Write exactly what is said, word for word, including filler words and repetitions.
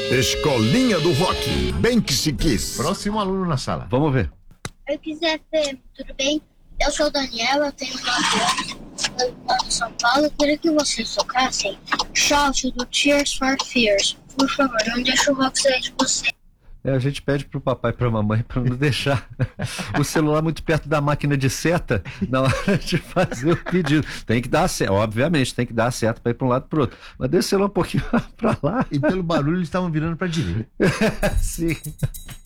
Escolinha do Rock, bem que se quis. Próximo aluno na sala. Vamos ver. Eu quiser ver, tudo bem? Eu sou o Daniel, eu tenho nove anos, eu moro em São Paulo. Eu queria que vocês tocassem Shout do Tears for Fears. Por favor, não deixa o rock sair de você. É, a gente pede pro papai e pra mamãe pra não deixar o celular muito perto da máquina de seta na hora de fazer o pedido. Tem que dar a seta, obviamente, tem que dar a seta pra ir pra um lado e pro outro. Mas deixa o celular um pouquinho pra lá. E pelo barulho eles estavam virando pra direita. Sim.